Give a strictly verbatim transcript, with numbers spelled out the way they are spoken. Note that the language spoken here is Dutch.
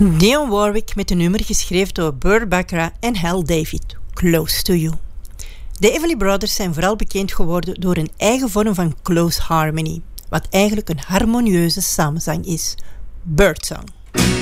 Dionne Warwick met een nummer geschreven door Burt Bacharach en Hal David, Close to You. De Everly Brothers zijn vooral bekend geworden door een eigen vorm van close harmony, wat eigenlijk een harmonieuze samenzang is, birdsong.